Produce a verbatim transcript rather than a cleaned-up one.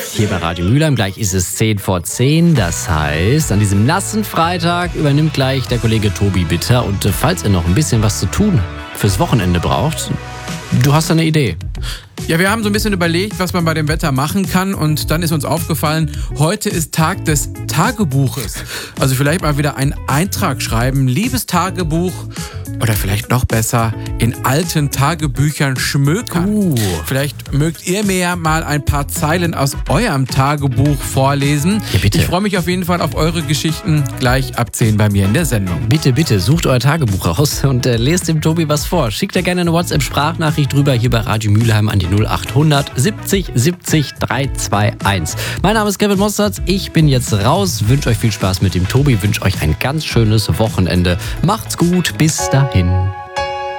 hier bei Radio Mülheim. Gleich ist es zehn vor zehn. Das heißt, an diesem nassen Freitag übernimmt gleich der Kollege Tobi Bitter. Und äh, falls ihr noch ein bisschen was zu tun fürs Wochenende braucht, du hast eine Idee. Ja, wir haben so ein bisschen überlegt, was man bei dem Wetter machen kann, und dann ist uns aufgefallen, heute ist Tag des Tagebuches. Also vielleicht mal wieder einen Eintrag schreiben, liebes Tagebuch, oder vielleicht noch besser, in alten Tagebüchern schmökern. Uh. Vielleicht mögt ihr mir mal ein paar Zeilen aus eurem Tagebuch vorlesen. Ja, bitte. Ich freue mich auf jeden Fall auf eure Geschichten gleich ab zehn bei mir in der Sendung. Bitte, bitte, sucht euer Tagebuch raus und äh, lest dem Tobi was vor. Schickt da gerne eine WhatsApp-Sprachnachricht drüber hier bei Radio Mülheim an die null acht hundert siebzig siebzig dreihunderteinundzwanzig. Mein Name ist Kevin Mostert, ich bin jetzt raus, wünsche euch viel Spaß mit dem Tobi, wünsche euch ein ganz schönes Wochenende. Macht's gut, bis dahin.